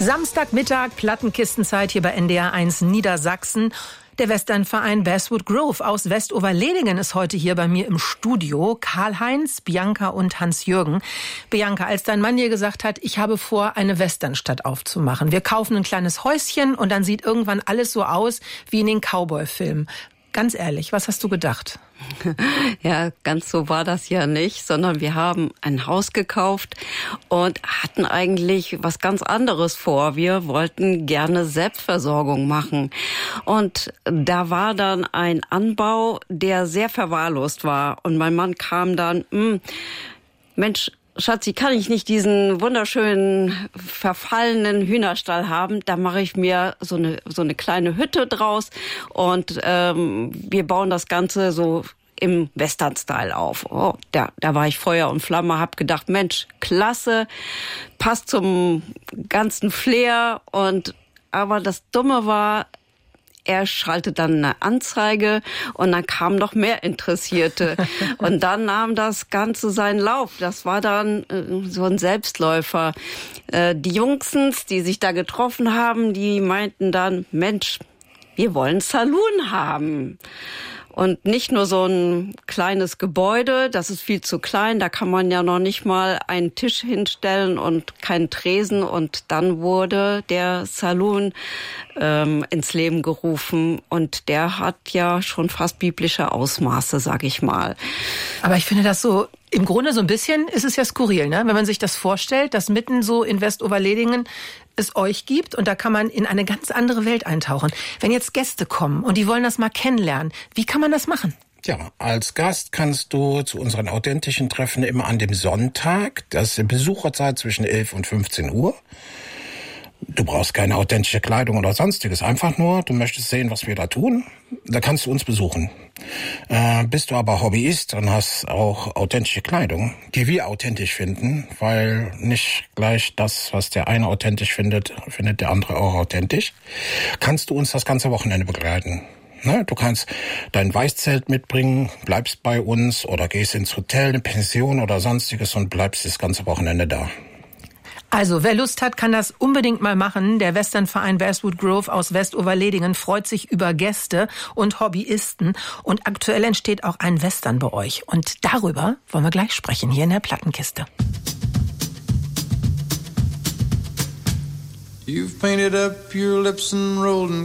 Samstagmittag, Plattenkistenzeit hier bei NDR 1 Niedersachsen. Der Westernverein Basswood Grove aus Westoverledingen ist heute hier bei mir im Studio. Karl-Heinz, Bianca und Hans-Jürgen. Bianca, als dein Mann dir gesagt hat, ich habe vor, eine Westernstadt aufzumachen. Wir kaufen ein kleines Häuschen und dann sieht irgendwann alles so aus wie in den Cowboy-Filmen. Ganz ehrlich, was hast du gedacht? Ja, ganz so war das ja nicht, sondern wir haben ein Haus gekauft und hatten eigentlich was ganz anderes vor. Wir wollten gerne Selbstversorgung machen. Und da war dann ein Anbau, der sehr verwahrlost war. Und mein Mann kam dann, Mensch, Schatzi, kann ich nicht diesen wunderschönen, verfallenen Hühnerstall haben? Da mache ich mir so eine kleine Hütte draus und wir bauen das Ganze so im Western-Style auf. Oh, da war ich Feuer und Flamme, hab gedacht, Mensch, klasse, passt zum ganzen Flair. Aber das Dumme war, er schaltet dann eine Anzeige und dann kamen noch mehr Interessierte. Und dann nahm das Ganze seinen Lauf. Das war dann so ein Selbstläufer. Die Jungsens, die sich da getroffen haben, die meinten dann, Mensch, wir wollen Saloon haben. Und nicht nur so ein kleines Gebäude, das ist viel zu klein, da kann man ja noch nicht mal einen Tisch hinstellen und keinen Tresen. Und dann wurde der Saloon ins Leben gerufen und der hat ja schon fast biblische Ausmaße, sag ich mal. Aber ich finde das so, im Grunde so ein bisschen ist es ja skurril, ne? Wenn man sich das vorstellt, dass mitten so in Westoverledingen es euch gibt und da kann man in eine ganz andere Welt eintauchen. Wenn jetzt Gäste kommen und die wollen das mal kennenlernen, wie kann man das machen? Ja, als Gast kannst du zu unseren authentischen Treffen immer an dem Sonntag, das ist Besucherzeit zwischen 11 und 15 Uhr. Du brauchst keine authentische Kleidung oder sonstiges, einfach nur, du möchtest sehen, was wir da tun, da kannst du uns besuchen. Bist du aber Hobbyist und hast auch authentische Kleidung, die wir authentisch finden, weil nicht gleich das, was der eine authentisch findet, findet der andere auch authentisch, kannst du uns das ganze Wochenende begleiten. Ne? Du kannst dein Weißzelt mitbringen, bleibst bei uns oder gehst ins Hotel, eine Pension oder sonstiges und bleibst das ganze Wochenende da. Also, wer Lust hat, kann das unbedingt mal machen. Der Westernverein Basswood Grove aus Westoverledingen freut sich über Gäste und Hobbyisten. Und aktuell entsteht auch ein Western bei euch. Und darüber wollen wir gleich sprechen, hier in der Plattenkiste. You've painted up your lips and rolled